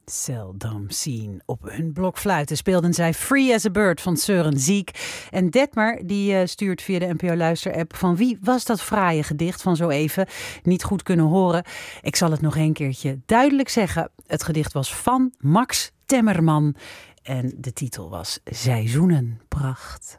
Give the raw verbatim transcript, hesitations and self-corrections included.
Seldom zien. Op hun blokfluiten speelden zij Free as a Bird van Søren Ziek. En Detmar die uh, stuurt via de N P O Luister-app: van wie was dat fraaie gedicht van zo even? Niet goed kunnen horen. Ik zal het nog een keertje duidelijk zeggen. Het gedicht was van Max Temmerman. En de titel was Seizoenenpracht.